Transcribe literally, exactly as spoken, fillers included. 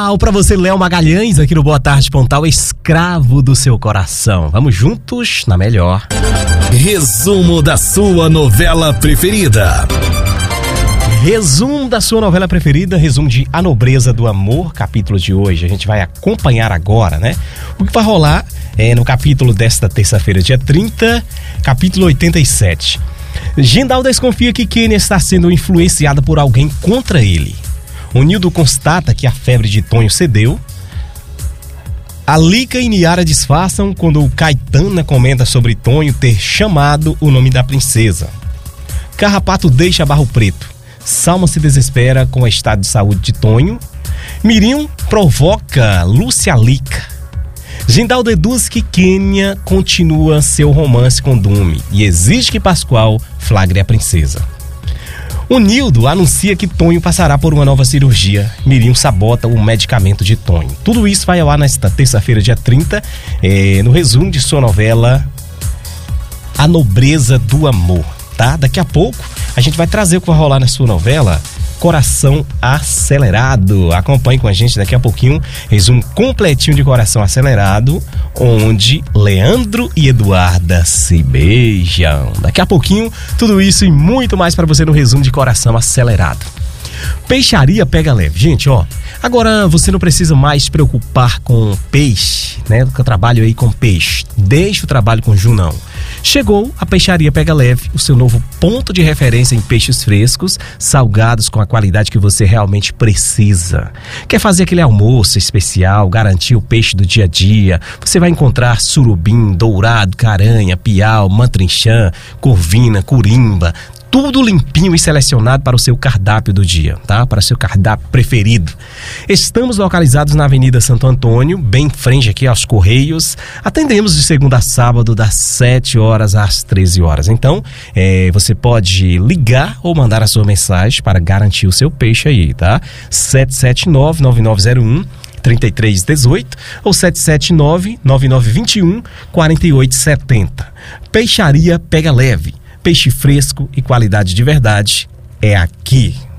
especial pra você, Léo Magalhães, aqui no Boa Tarde Pontal, escravo do seu coração. Vamos juntos na melhor. Resumo da sua novela preferida. Resumo da sua novela preferida, resumo de A Nobreza do Amor, capítulo de hoje. A gente vai acompanhar agora, né? O que vai rolar é no capítulo desta terça-feira, dia trinta, capítulo oitenta e sete. Gendal desconfia que Kênia está sendo influenciada por alguém contra ele. O Nildo constata que a febre de Tonho cedeu. A Lica e Niara disfarçam quando Caetana comenta sobre Tonho ter chamado o nome da princesa. Carrapato deixa Barro Preto. Salma se desespera com o estado de saúde de Tonho. Mirinho provoca Lúcia Lica. Gendal deduz que Kênia continua seu romance com Dume e exige que Pascoal flagre a princesa. O Nildo anuncia que Tonho passará por uma nova cirurgia. Mirinho sabota o medicamento de Tonho. Tudo isso vai ao ar nesta terça-feira, dia trinta, é, no resumo de sua novela A Nobreza do Amor. Tá? Daqui a pouco a gente vai trazer o que vai rolar na sua novela Coração Acelerado. Acompanhe com a gente daqui a pouquinho, resumo completinho de Coração Acelerado, onde Leandro e Eduarda se beijam. Daqui a pouquinho, tudo isso e muito mais para você no resumo de Coração Acelerado. Peixaria pega leve. Gente, ó, agora você não precisa mais se preocupar com peixe, né? Eu trabalho aí com peixe. Deixa o trabalho com Junão. Chegou a Peixaria Pega Leve, o seu novo ponto de referência em peixes frescos, salgados com a qualidade que você realmente precisa. Quer fazer aquele almoço especial, garantir o peixe do dia a dia? Você vai encontrar surubim, dourado, caranha, piau, mantrinchã, corvina, curimba, tudo limpinho e selecionado para o seu cardápio do dia, tá? Para o seu cardápio preferido. Estamos localizados na Avenida Santo Antônio, bem em frente aqui aos Correios. Atendemos de segunda a sábado, das sete horas às treze horas. Então, é, você pode ligar ou mandar a sua mensagem para garantir o seu peixe aí, tá? sete sete nove, nove nove zero um, três três um oito ou sete sete nove, nove nove dois um, quatro oito sete zero. Peixaria Pega Leve. Peixe fresco e qualidade de verdade é aqui.